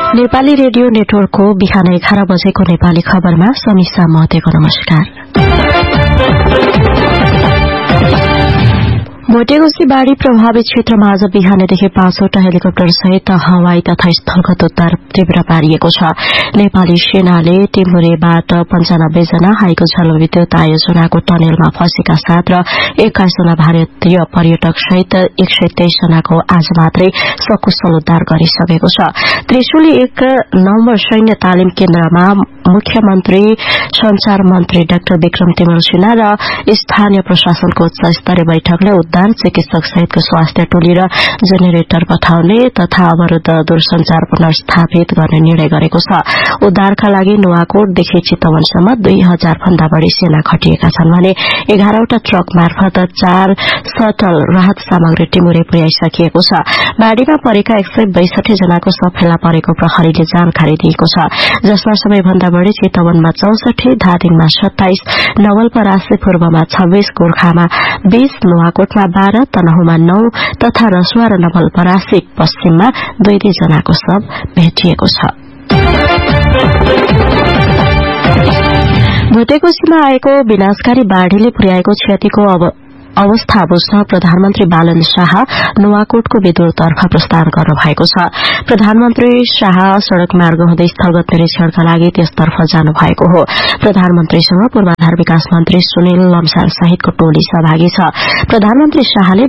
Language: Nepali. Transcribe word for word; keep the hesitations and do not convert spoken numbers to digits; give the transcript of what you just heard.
नेपाली रेडियो नेटवर्कको बिहान एघार बजेको नेपाली खबरमा समीक्षा महतेको नमस्कार। भोटेगोसी बाढ़ी प्रभावित क्षेत्रमा आज बिहानदेखि पाँचवटा हेलिकप्टर सहित हवाई तथा स्थलगत उद्धार तीव्र पारिएको छ। नेपाली सेनाले टिमुरेबाट पञ्चानब्बे जना हाईको जलविद्युत आयोजनाको टनेलमा फँसेका सात र एक्काइस जना भारतीय पर्यटक सहित एक सय तेइस जनाको आज मात्रै सकुशल उद्धार गरिसकेको छ। त्रिशुली एक नम्बर सैन्य तालिम केन्द्रमा मुख्यमन्त्री संचार मन्त्री डाक्टर विक्रम तिमल सिन्हा र स्थानीय प्रशासनको उच्च स्तरीय बैठकले उद्धार चिकित्सक सहितको स्वास्थ्य टोली र जेनेरेटर पठाउने तथा अवरूद्ध दूरसञ्चार पुनर्स्थापित गर्ने निर्णय गरेको छ। उद्धारका लागि नुवाकोटदेखि चितवनसम्म दुई हजार भन्दा बढ़ी सेना खटिएका छन् भने एघारवटा ट्रक मार्फत चार सटल राहत सामग्री टिमुरे पुर्याइसकिएको छ। बाढ़ीमा परेका एक सय बैसठी जनाको शव फेला परेको प्रहरीले जानकारी दिएको छ, जसमा सबैभन्दा बढ़ी चितवनमा चौसठी, धादिङमा सत्ताइस, नवलपरासी पूर्वमा छब्बीस, गोर्खामा बीस, नुवाकोटमा बाह्र, तनहुमा नौ तथा रसुवा र नवलपरासी पश्चिममा दुई दुई जनाको शव भेटिएको छ। भोटेकोसीमा आएको विनाशकारी बाढ़ीले पुर्याएको क्षतिको अब अवस्था बुझ्न प्रधानमन्त्री बालन शाह नुवाकोटको विदुरतर्फ प्रस्थान गर्नु भएको छ। प्रधानमन्त्री शाह सड़क मार्ग हुँदै स्थलगत निरीक्षणका लागि त्यसतर्फ जानु भएको हो। प्रधानमन्त्रीसँग पूर्वाधार विकास मन्त्री सुनिल लम्साल सहितको टोली सहभागी छ। प्रधानमन्त्री शाहले